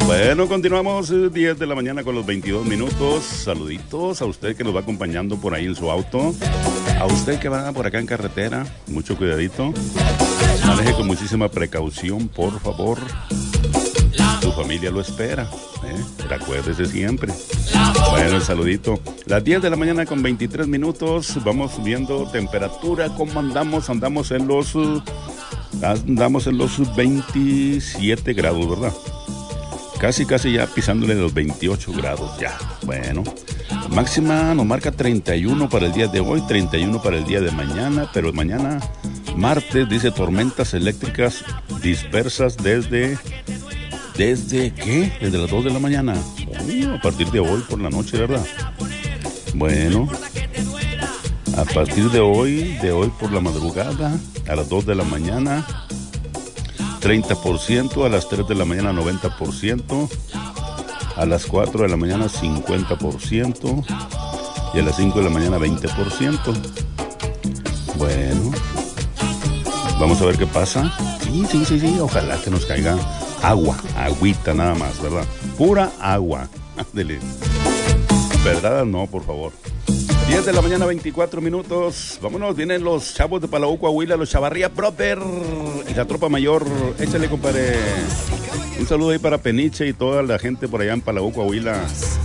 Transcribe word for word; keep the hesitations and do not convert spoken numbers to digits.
Bueno, continuamos eh, diez de la mañana con los veintidós minutos. Saluditos a usted que nos va acompañando por ahí en su auto. A usted que va por acá en carretera, mucho cuidadito. Maneje con muchísima precaución, por favor. Su familia lo espera, ¿eh? Recuérdese siempre. Bueno, el saludito. Las diez de la mañana con veintitrés minutos. Vamos viendo temperatura. ¿Cómo andamos? Andamos en los... Uh, andamos en los veintisiete grados, ¿verdad? Casi, casi ya pisándole los veintiocho grados ya. Bueno, máxima nos marca treinta y uno para el día de hoy, treinta y uno para el día de mañana, pero mañana, martes, dice tormentas eléctricas dispersas desde... ¿Desde qué? Desde las dos de la mañana. Oh, a partir de hoy por la noche, ¿verdad? Bueno, a partir de hoy, de hoy por la madrugada, a las dos de la mañana... treinta por ciento, a las tres de la mañana noventa por ciento, a las cuatro de la mañana cincuenta por ciento y a las cinco de la mañana veinte por ciento. Bueno, vamos a ver qué pasa. Sí, sí, sí, sí, ojalá que nos caiga agua, agüita nada más, ¿verdad? Pura agua. Ándele. ¿Verdad? No, por favor. diez de la mañana, veinticuatro minutos. Vámonos, vienen los chavos de Palau, Coahuila, los Chavarría Brother y la tropa mayor. Échale, compadre. Un saludo ahí para Peniche y toda la gente por allá en Palau, Coahuila.